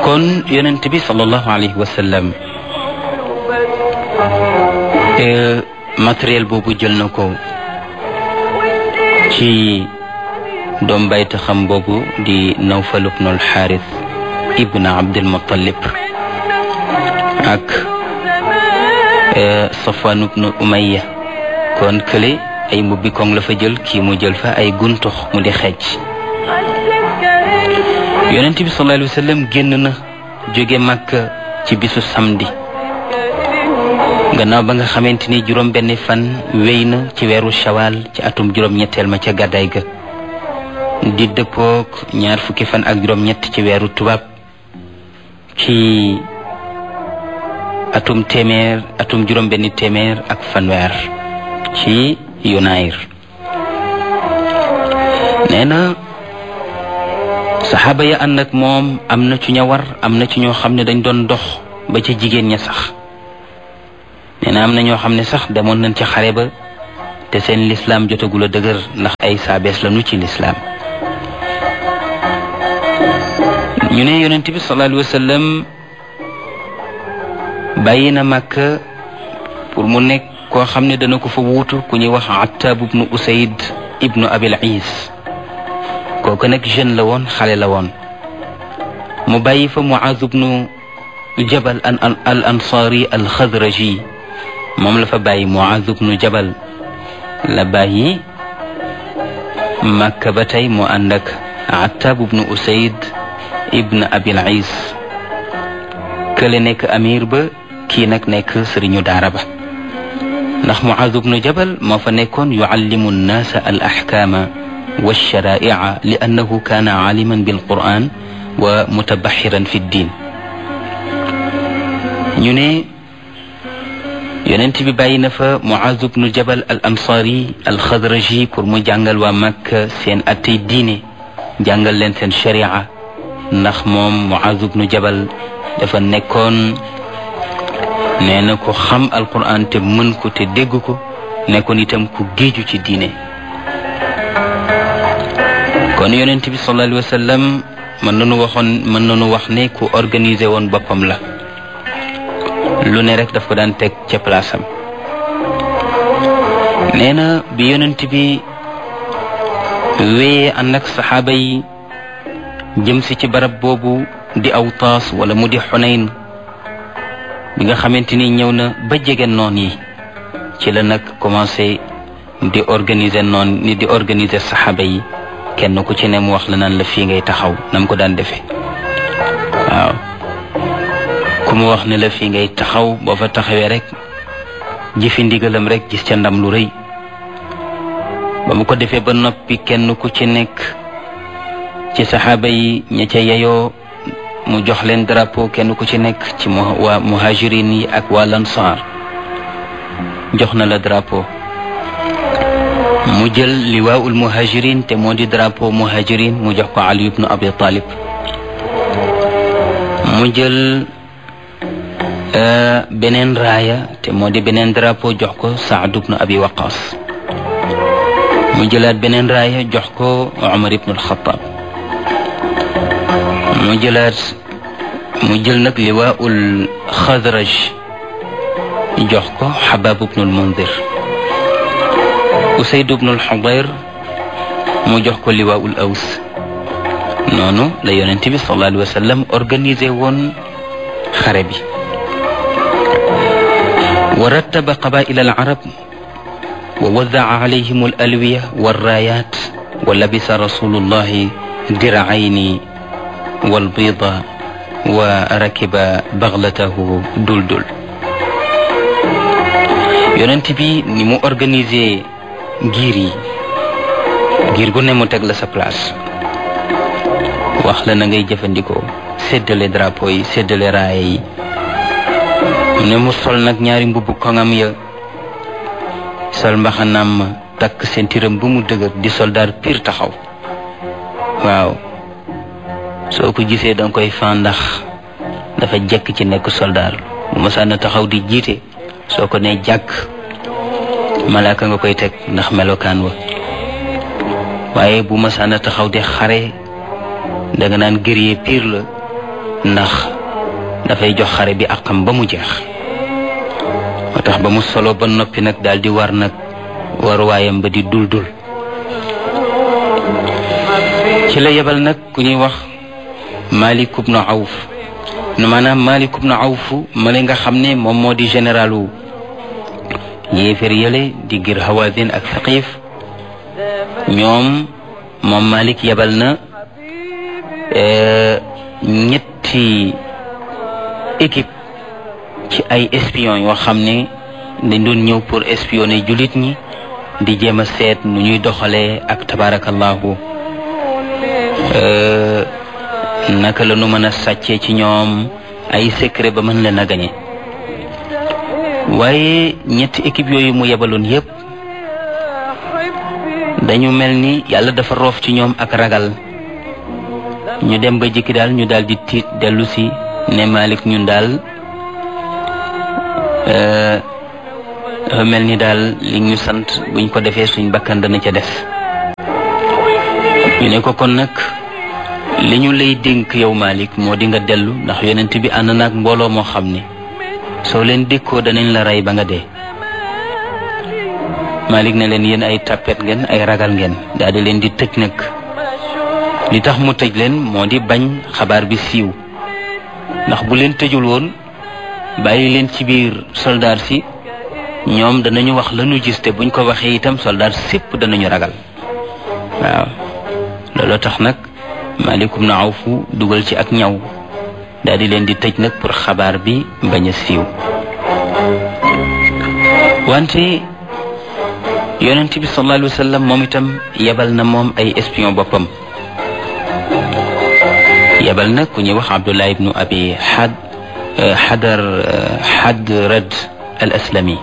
kon yonent bi sallallahu alayhi wa sallam matériel boobu jël na ko ci doom bayta xam boobu di Nawfal ibnul Xaaris ibn Abdul Muttalib ak Safwan ibn Umayya kon kële ay mbubbi koŋ la fa jël kii mu jël fa ay guntux mu di xeej yonent bi sallallahu alayhi wa sallam génn na jóge Makka ci bisu samedi gannaaw ba nga xamante ni juróom benn fan wéy na ci weeru Shawal ci atum juróom-ñetteel ma ca gàddaay ga di dëppook ñaar fukki fan ak juróom-ñett ci weeru tubaab ci atum juróom benn téeméer ak fanweer ci Yunayr nee na saxaaba ya ànd ak moom am na ci ña war am na ci ñoo xam ne dañ doon dox ba ca jigéen ña sax nee na am na ñoo xam ne sax demoon nañ ci xare ba te seen lislaam jotagul a dëgër ndax ay saabees lañu ci lislaam ñu ne yonent bi sallallahu alayhi wa sallam bàyyi na Makka pour mu nekk koo xam ne dana ko fa wuutu ku ñuy wax Attab ibnu Usayd ibnu Abil Is kooku nag jeune la woon xale la woon mu bàyyi fa Muaz ibnu Jabal al Ansari al Xadraji moom la fa bàyyi Muaz ibnu Jabal la bàyyi Makka ba tey mu ànd ak Attab ibnu Usayd ibnu Abil Is kële nekk amir ba kii nag nekk sëriñu daara ba ndax Muaz ibnu Jabal moo fa nekkoon yuallimu nnaasa al ahkaama wa sharaai'a li annahu kaana aaliman bil Qur'aan wa mutabaxiran fi ddiin ñu ne yonent bi bàyyi na fa Muaz ibnu Jabal al Ansaari al Xadraji pour mu jàngal waa Makka seen attey diine jàngal leen seen sharia ndax moom Muaz ibnu Jabal dafa nekkoon nee na ko xam alquran te mën ko te dégg ko nekkoon itam ku géeju ci diine kon yonent bi sallallahu alayhi wa sallam mën nañu wax ne ku organisé woon boppam la lu ne rek daf ko daan teg ca place am nee na bi yonent bi wéyee ànd ak saxaaba yi jëm si ci barab boobu di Awtaas wala mu di Xunayn bi nga xamante ni ñëw na ba jege noon yi ci la nag commencé di organiser saxaaba yi kenn ku ci ne mu wax la naan la fii ngay taxaw nam ko daan defee waaw ku mu wax ne la fii ngay taxaw boo fa taxawee rek jëfi ndigalam rek gis ca ndam lu rëy ba mu ko defee ba noppi kenn ku ci nekk ci saxaaba yi ña ca yeyoo mu jox leen drapeau kenn ku ci nekk ci waa muhajirin yi ak waa lansaar jox na la drapeau mu jël liwaa'ul muhajirin te moo di drapeau muhajirin mu jox ko Ali ibnu Abi Talib mu jël beneen raaya te moo di beneen drapeau jox ko Saad ibnu Abi Waqas mu jëlaat beneen raaya jox ko Umar ibnu al-Khattab mu jël nag liwaa'ul Xadraj jox ko Xabaab ibnu al-Mundir Usayd ibnu al-Xudayr mu jox ko liwaa'ul Aws noonu la yonent bi sallallahu alayhi wa sallam organisé woon xare bi wa rattaba qabaa'ila al-arab wa wadda'a alayhim al-alwiya war-raayaat wa labisa rasulullahi dir'ayni walbiida wa rakiba baxlatahu duldul yonent bi ni mu organisé giir gu ne mu teg la sa place wax la na ngay jëfandikoo séddale drapeau yi séddale raaya yi ne mu sol nag ñaari mbubbu koŋam ya sol mbaxanaam ma takk sentiram bu mu dëgër di soldaar pire taxaw waaw soo ko gisee danga koy fan ndax dafa jekk ci nekk soldaar bu masaan taxaw di jiite soo ko ne jàkk malaaka nga koy teg ndax melokaan wa waaye bu masaan taxaw di xare danga naan guerrier pire la ndax dafay jox xare bi akam ba mu jeex. moo tax ba mu solo ba noppi nag daal di war nag waruwaayam ba di dul ci la yebal nag ku ñuy wax Malik ibn Awf maanaam Malik ibn Awf ma nga xam ne moom moo di généralu yéefér yële di gir Hawazin ak Thaqif moom Malik yebal na ñetti équipe ci ay espion yoo xam ne dañ doon ñëw pour espionner jullit ñi di jéem a seet nu ñuy doxalee ak tabarakallahu naka la nu mën a sàccee ci ñoom ay secret ba mën leen a gañe. waaye ñetti équipe yooyu mu yebaloon yépp dañu mel ni yàlla dafa roof ci ñoom ak ragal. ñu dem ba jikki daal ñu daal di tiit dellu si ne Malik ñun daal dafa mel ni daal li ñu sant buñ ko defee suñ bakkan dana ca des. ñu ne ko kon nag li ñu lay dénk yow Malik moo di nga dellu ndax yonent bi ànd naag mbooloo moo xam ne soo leen dékkoo danañ la rey ba nga dee. Malik ne leen yéen ay tappet ngeen ay ragal ngeen daal di leen di tëj nag. li tax mu tëj leen moo di bañ xabaar bi siiw ndax bu leen tëjul woon bàyyi leen ci biir soldaar si ñoom danañu wax lañu gis te buñ ko waxee itam soldaar sépp danañu ragal. waaw looloo tax nag Malik ibn Awf dugal ci ak ñaw daal di leen di tëj nag pour xabaar bi bañ a siiw. wante yonent bi sallallahu alayhi wa sallam moom itam yebal na moom ay espion boppam. yebal na ku ñuy wax Abdullah ibnu Abi Hadrad al Aslami.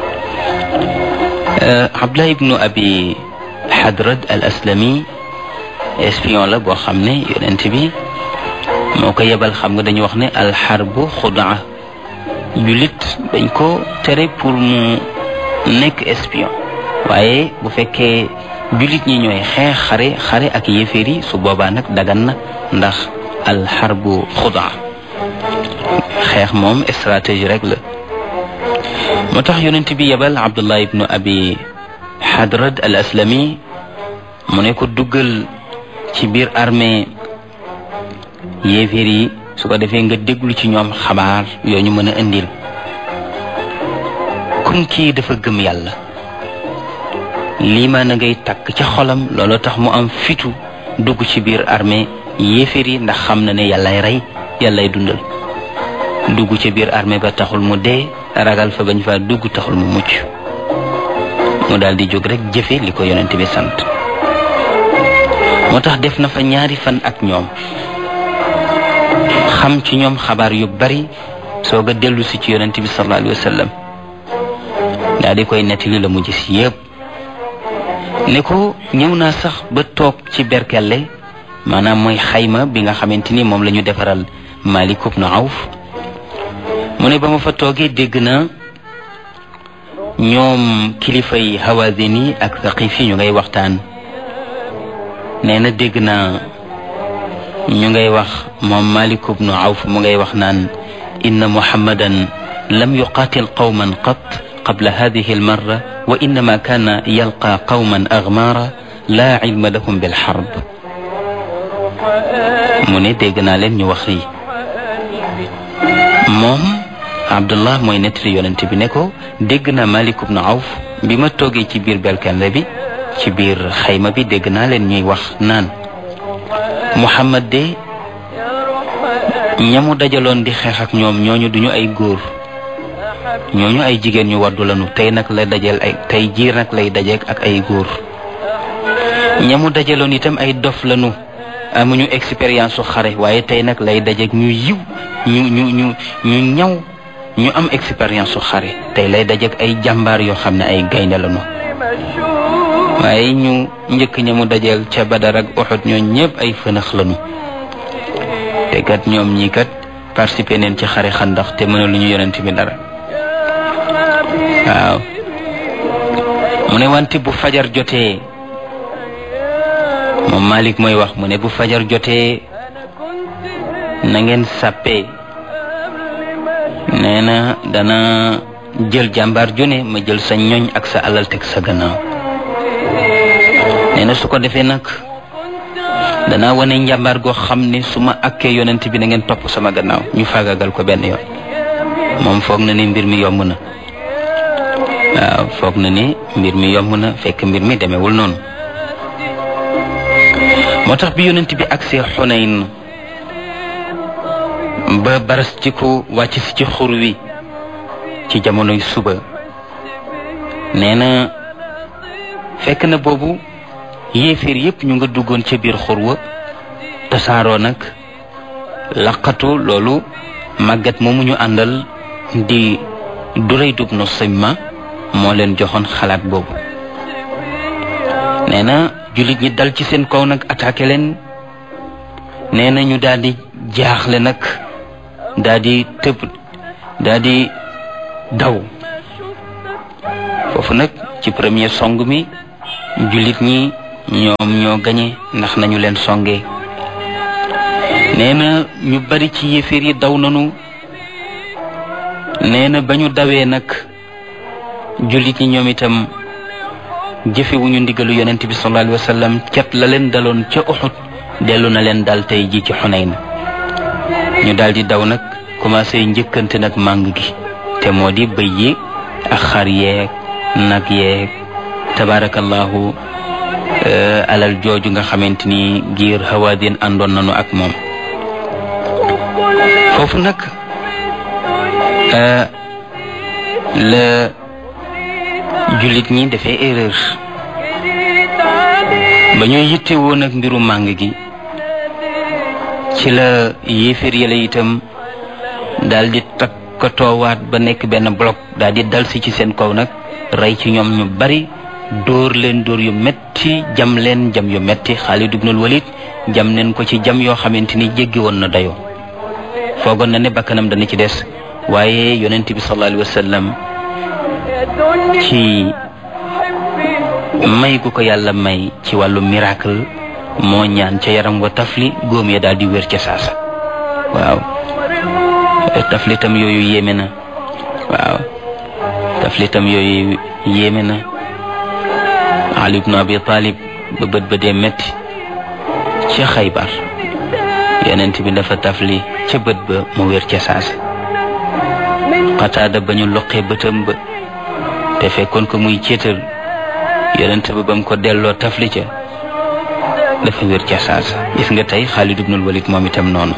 Abdullah ibnu Abi Hadrad al Aslami espion la boo xam ne yonent bi moo ko yebal. xam nga dañu wax ne alxarbu xudaa jullit dañ ko tere pour mu nekk espion. waaye bu fekkee jullit ñi ñooy xeex xare ak yéeféer yi su boobaa nag dagan na ndax alxarbu xudaa xeex moom stratégie rek la. moo tax yonent bi yebal Abdullah ibnu Abi Hadrad al Aslami mu ne ko duggal ci biir armée yéeféer yi su ko defee nga déglu ci ñoom xabaar yoo ñu mën a indil. comme kii dafa gëm yàlla lii maa na ngay takk ci xolam looloo tax mu am fitu dugg ci biir armée yéeféer yi ndax xam na ne yàllay rey yàllay dundal. dugg ci biir armée ba taxul mu dee ragal fa bañ fa dugg taxul mu mucc. mu daal di jóg rek jëfe li ko yonent bi sant. moo tax def na fa ñaari fan ak ñoom xam ci ñoom xabaar yu bari soog a dellu si ci yonent bi sallallahu alayhi wa sallam daal di koy nettali la mu gis yépp ne ko ñëw naa sax ba toog ci berkelle maanaam mooy xayma bi nga xamante ni moom la ñu defaral Malik ibn Awf. mu ne ba ma fa toogee dégg na ñoom kilifa yi Hawazin yi ak Thaqif yi ñu ngay waxtaan. nee na dégg naa ñu ngay wax moom Malik ibn Awf mu ngay wax naan inna Muhammadan lam yuqatil qawman qat qabla hadihi almarra wa innama kana yalqa qawman aghmara la ilma lahum bilharb. mu ne dégg naa leen ñu wax yi moom Abdullah mooy nettali yonent bi ne ko dégg naa Malik ibn Awf bi ma toogee ci biir belkende bi ci biir xayma bi dégg naa leen ñuy wax naan Muhammad de ñamu dajaloon di xeex ak ñoom ñooñu duñu ay góor ñooñu ay jigéen ñu waddu lañu tey nag la dajal tey jiir nag lay dajeek ak ay góor. ñamu dajaloon itam ay dof lañu amuñu expérience su xare waaye tey nag lay dajeek ñu yiw ñu ñaw ñu am expérience su xare tey lay dajeek ay jàmbaar yoo xam ne ay gaynde lañu. waaye ñu njëkk ña mu dajeel ca Badar ak Uhud ñoo ñëpp ay fënax lañu te kat ñoom ñii kat participé neen ci xare Xandax te mëna lu ñu yonent bi dara. waaw mu ne wante bu fajar jotee moom Malik mooy wax mu ne bu fajar jotee na ngeen sàppee nee na dana jël jàmbaar ju ne ma jël sa ñoñ ak sa alal teg sa gannaaw nee na su ko defee nag danaa wane njàmbaar goo xam ne su ma akkee yonent bi na ngeen topp sama gannaaw ñu faagagal ko benn yoon moom foog na ni mbir mi yomb na waaw foog na ni mbir mi yomb na fekk mbir mi demewul noonu moo tax bi yonent bi agsee Xunayn ba baras ci ko wàcc si ci xur wi ci jamonoy suba nee na fekk na boobu yéeféer yépp ñu nga duggoon ca biir xur wa tasaaroo nag laqatu loolu màggat moomu ñu àndal di Durayd ibnu Simma moo leen joxoon xalaat boobu nee na jullit ñi dal ci seen kaw nag attaqué leen nee na ñu daal di jaaxle nag daal di tëb daal di daw foofu nag ci premier song mi jullit ñi ñoom ñoo gañe ndax nañu leen songee nee na ñu bari ci yéeféer yi daw nanu nee na ba ñu dawee nag jullit ñi ñoom itam jëfewuñu ndigalu yonent bi sallallahu alayhi wa sallam cat la leen daloon ca Uhud dellu na leen dal tey ji ci Xunayn ñu daal di daw nag commencé njëkkante nag màng gi te moo di bëy yi ak xar yeeg nag yeeg tabarakallahu alal jooju nga xamante ni giir Hawaazin àndoon nañu ak moom foofu nag la jullit ñi dafay erreur ba ñuy yittewoo nag mbiru màng gi ci la yéeféer yàlla itam daal di takkatoowaat ba nekk benn bloc daal di dal si ci seen kaw nag rey ci ñoom ñu bari dóor leen dóor yu metti jam leen jam yu metti Xaalid ibnul Walid jam neen ko ci jam yoo xamante ni jéggi woon na dayoo foogoon na ne bakkanam dana ci des waaye yonent bi sallallahu alayhi wa sallam ci may gu ko yàlla may ci wàllu miracle moo ñaan ca yaram wa tafli góom ya daal di wér ca saasa waaw taflitam yooyu yéeme na waaw taflitam yooyu yéeme na Ali ibn Abi Talib ba bët ba dee metti ca Xaybar yonent bi dafa tafli ca bët ba mu wér ca saasa Qataada ba ñu loqee bëtam ba te fekkoon ko muy céetal yonent ba bam ko delloo tafli ca dafa wér ca saasa gis nga tey Xaalid ibnul Walid moom itam noonu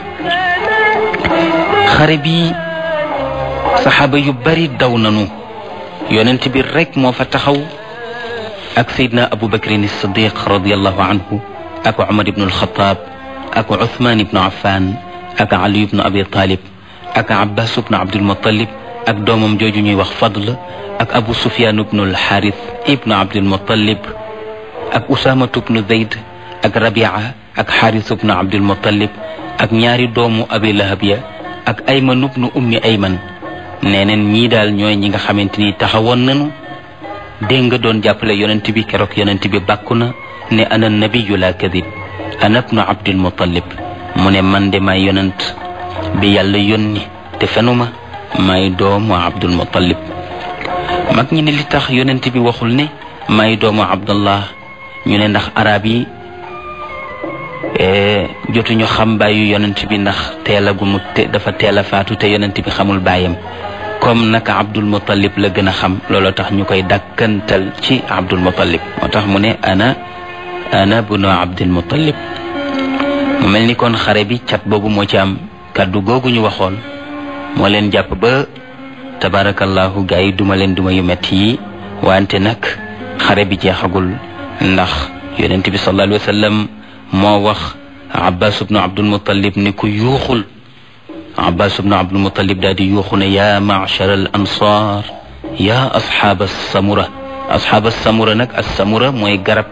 xare bi saxaaba yu bari daw nanu yonent bi rek moo fa taxaw ak Seydina Abu Bakrin as-Siddiq radiyallahu anhu ak Umar ibn al-Khattab ak Uthman ibn Affan ak Ali ibn Abi Talib ak Abbas ibn Abdul Muttalib ak doomam jooju ñuy wax Fadl ak Abu Sufyan ibn al-Harith ibn Abdul Muttalib ak Usama ibn Zayd ak Rabia ak Harith ibn Abdul Muttalib ak ñaari doomu Abi Lahab ya ak Ayman ibn Ummi Ayman neneen ñii daal ñooy ñi nga xamante ni taxawoon nañu dégg nga doon jàppale yonent bi keroog yonent bi bàkku na ne ana nabiyyu la kadib ana ibnu Abdul Muttalib mu ne man de maay yonent bi yàlla yónni te fenuma maay doomu Abdul Muttalib mag ñi ne li tax yonent bi waxul ne maay doomu Abdallah ñu ne ndax arab yi jotuñu xam bàyyu yonent bi ndax dafa teel a faatu te yonent bi xamul bàyyam comme naka Abdul Muttalib la gën a xam looloo tax ñu koy dàkkantal ci Abdul Muttalib moo tax mu ne ana bunu Abdul Muttalib mu mel ni kon xare bi cat boobu moo ci am kaddu googu ñu waxoon moo leen jàpp ba tabarakallahu gaa yi duma leen duma yu metti yi wante nag xare bi jeexagul ndax yonent bi sallallahu alayhi wa sallam moo wax Abbas ibnu Abdul Muttalib ni ku yuuxul Abbas ibnu Abdul Muttalib daal di yuuxu ne yaa ma'shar al ansar yaa asxaab as-samura asxaab as-samura nag as-samura mooy garab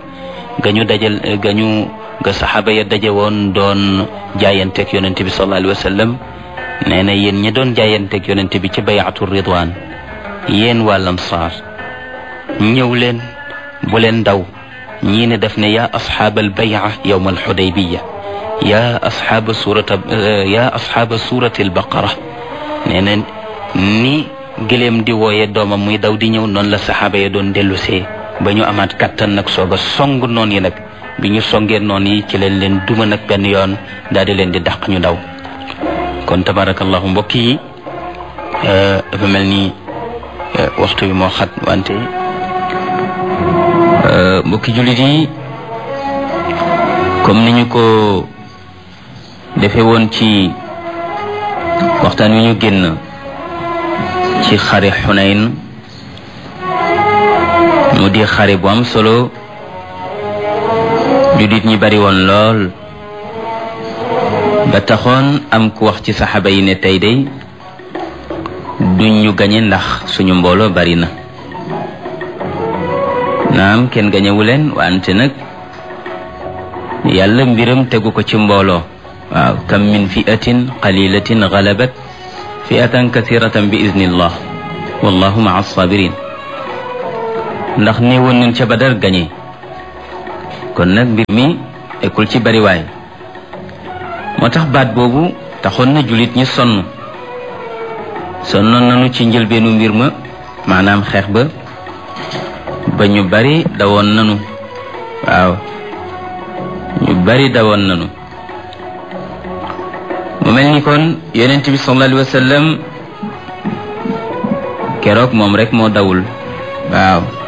ga saxaaba ya daje woon doon jaayanteeg yonent bi sallallahu alayhi wa sallam nee na yéen ñi doon jaayanteeg yonent bi ci bay'atu ridwaan yéen waa Ansaar ñëw leen bu leen daw ñii ne daf ne yaa asxaab al bay'a yawm al xudaybiya yaa asxaaba suurati albaqara nee na ni gëléem di wooye doomam muy daw di ñëw noonu la saxaaba ya doon dellusee ba ñu amaat kattan nag soog a song noon yi nag bi ñu songee noon yi ci leen leen duma nag benn yoon daal di leen di dàq ñu daw. kon tabarakallahu mbokk yi dafa mel ni waxtu bi moo xat wante mbokki jullit yi comme ni ñu ko defe woon ci waxtaan wi ñu génn ci xare Xunayn mu di xare bu am solo jullit ñi bari woon lool ba taxoon am ku wax ci saxaaba yi ne tey day duñ ñu gañe ndax suñu mbooloo bari na naam kenn gañewu leen wante nag yàlla mbiram tegu ko ci mbooloo waaw kam min fi'atin qalilatin ghalabat fi'atan kathiratan bi iznillah wallahu ma'a as-sabirin ndax néewoon nañ ca Badar gañe kon nag mbir mi ekkul ci bariwaay moo tax baat boobu taxoon na jullit ñi sonnoon nañu ci njëlbeenu mbir ma maanaam xeex ba ñu bari dawoon nañu waaw ñu bari dawoon nañu mu mel ni kon yonent bi sallallahu alayhi wa sallam keroog moom rek moo dawul waaw